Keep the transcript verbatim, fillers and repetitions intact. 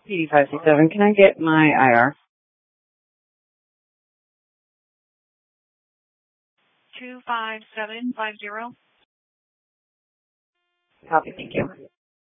P D five six seven, can I get my I R? two five seven five zero. Copy, thank you.